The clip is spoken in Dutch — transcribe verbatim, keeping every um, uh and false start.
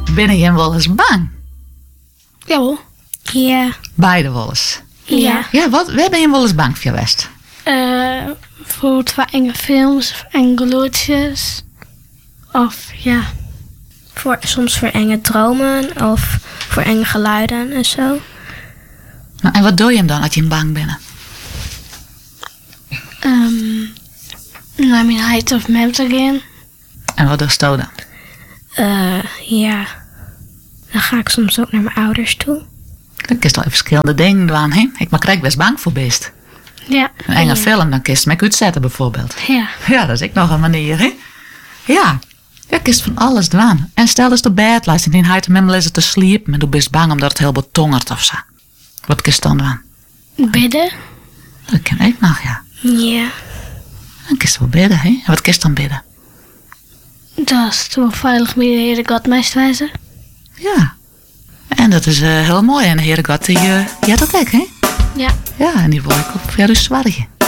Ben je wel eens bang? Jawel. Ja. Beide wel eens. Ja. Ja, wat, waar ben je wel eens bang voor geweest? Uh, bijvoorbeeld voor enge films of enge geluidjes. Of ja. Voor, soms voor enge dromen of voor enge geluiden en zo. Nou, en wat doe je hem dan als je bang bent? Um, naar mijn height of mental gaan. En wat doe je dan? Uh, ja. Dan ga ik soms ook naar mijn ouders toe. Dan kun je al even verschillende dingen doen, hè? Ik maak er best bang voor best. Ja. Een enge ja. film, dan kun je hem uitzetten bijvoorbeeld. Ja. Ja, dat is ook nog een manier, hè? Ja. Ja, kun je van alles doen. En stel dus de bed lijst en in huid hem lezen te sliepen. En doe best bang omdat het heel betongert of zo. Wat kun je dan doen? Bidden. Dat kan ik nog, ja. Ja. Dan kun je wel bidden, hè? En wat kun je dan bidden? Dat is toch veilig met de Heere God meest wijzen. Ja. En dat is uh, heel mooi. En de Heere God, die, uh, die had dat ook, hè? Ja. Ja, en die wil ik op verder zwargen.